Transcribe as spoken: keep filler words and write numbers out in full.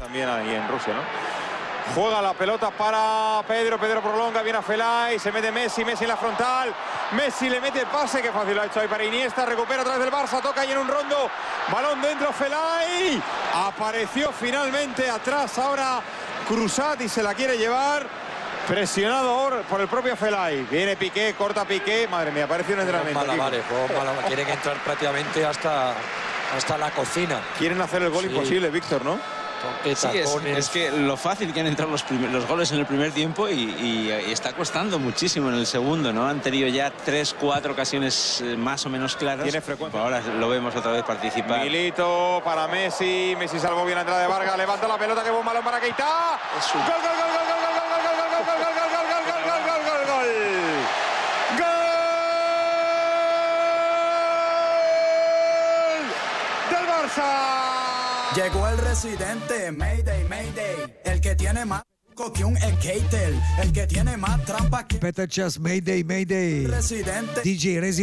también ahí en Rusia, ¿no? Juega la pelota para Pedro, Pedro prolonga, viene a Felay, se mete Messi, Messi en la frontal, Messi le mete el pase, que fácil lo ha hecho ahí para Iniesta, recupera otra vez del Barça, toca ahí en un rondo, balón dentro, Felay, apareció finalmente atrás ahora Cruzat y se la quiere llevar, presionado por el propio Felay, viene Piqué, corta Piqué, madre mía, parece un entrenamiento. Malabares, malabares, quieren entrar prácticamente hasta, hasta la cocina. Quieren hacer el gol sí. imposible, Víctor, ¿no? Sí, es, es que lo fácil que han entrado los, primer, los goles en el primer tiempo y, y, y está costando muchísimo en el segundo, ¿no? Han tenido ya tres, cuatro ocasiones más o menos claras. Tiene frecuencia. Ahora lo vemos otra vez participar. Milito para Messi, Messi salvó bien la entrada de Vargas, levanta la pelota, que buen balón para Keita. Gol, gol, gol, gol, gol, gol, gol, gol, gol, gol, gol, gol, gol, gol, gol, gol, gol, gol, gol. Gol del Barça. Llegó el residente, Mayday, Mayday, el que tiene más que un skater, el que tiene más trampa que... Better just Mayday, Mayday. Residente. D J Residente.